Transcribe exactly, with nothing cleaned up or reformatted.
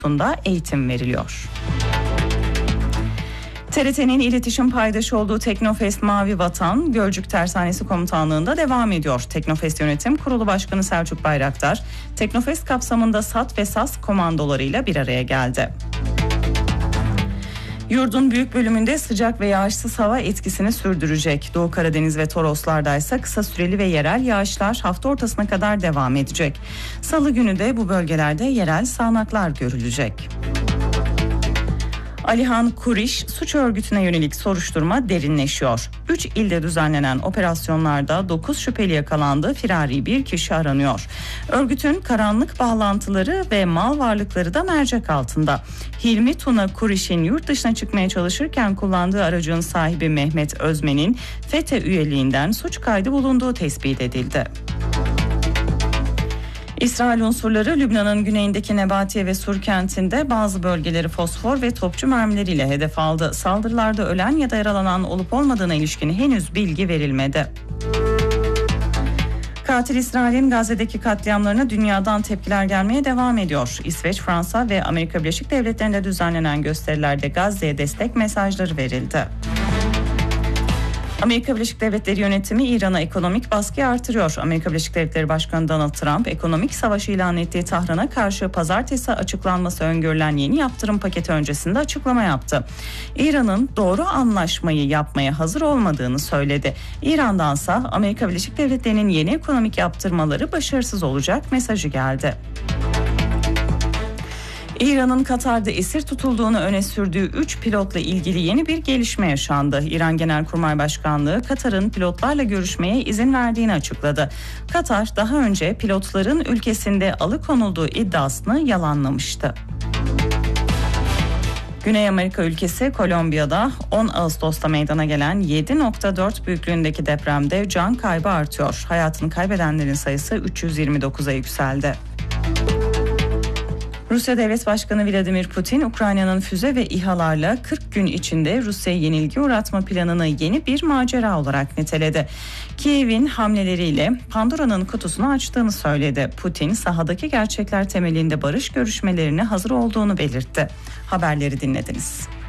konusunda eğitim veriliyor. T R T'nin iletişim paydaşı olduğu Teknofest Mavi Vatan, Gölcük Tersanesi Komutanlığı'nda devam ediyor. Teknofest Yönetim Kurulu Başkanı Selçuk Bayraktar, Teknofest kapsamında S A T ve S A S komandolarıyla bir araya geldi. Yurdun büyük bölümünde sıcak ve yağışsız hava etkisini sürdürecek. Doğu Karadeniz ve Toroslarda ise kısa süreli ve yerel yağışlar hafta ortasına kadar devam edecek. Salı günü de bu bölgelerde yerel sağanaklar görülecek. Alihan Kuriş suç örgütüne yönelik soruşturma derinleşiyor. üç ilde düzenlenen operasyonlarda dokuz şüpheli yakalandı, firari bir kişi aranıyor. Örgütün karanlık bağlantıları ve mal varlıkları da mercek altında. Hilmi Tuna Kuriş'in yurt dışına çıkmaya çalışırken kullandığı aracın sahibi Mehmet Özmen'in FETÖ üyeliğinden suç kaydı bulunduğu tespit edildi. İsrail unsurları Lübnan'ın güneyindeki Nebatiye ve Sur kentinde bazı bölgeleri fosfor ve topçu mermileriyle hedef aldı. Saldırılarda ölen ya da yaralanan olup olmadığına ilişkin henüz bilgi verilmedi. Katil İsrail'in Gazze'deki katliamlarına dünyadan tepkiler gelmeye devam ediyor. İsveç, Fransa ve Amerika Birleşik Devletleri'nde düzenlenen gösterilerde Gazze'ye destek mesajları verildi. Amerika Birleşik Devletleri yönetimi İran'a ekonomik baskıyı artırıyor. Amerika Birleşik Devletleri Başkanı Donald Trump, ekonomik savaş ilan ettiği Tahran'a karşı pazartesi açıklanması öngörülen yeni yaptırım paketi öncesinde açıklama yaptı. İran'ın doğru anlaşmayı yapmaya hazır olmadığını söyledi. İran'dansa Amerika Birleşik Devletleri'nin yeni ekonomik yaptırmaları başarısız olacak mesajı geldi. İran'ın Katar'da esir tutulduğunu öne sürdüğü üç pilotla ilgili yeni bir gelişme yaşandı. İran Genelkurmay Başkanlığı Katar'ın pilotlarla görüşmeye izin verdiğini açıkladı. Katar daha önce pilotların ülkesinde alıkonulduğu iddiasını yalanlamıştı. Güney Amerika ülkesi Kolombiya'da on Ağustos'ta meydana gelen yedi nokta dört büyüklüğündeki depremde can kaybı artıyor. Hayatını kaybedenlerin sayısı üç yüz yirmi dokuza yükseldi. Rusya Devlet Başkanı Vladimir Putin, Ukrayna'nın füze ve İHA'larla kırk gün içinde Rusya'yı yenilgi uğratma planını yeni bir macera olarak niteledi. Kiev'in hamleleriyle Pandora'nın kutusunu açtığını söyledi. Putin, sahadaki gerçekler temelinde barış görüşmelerine hazır olduğunu belirtti. Haberleri dinlediniz.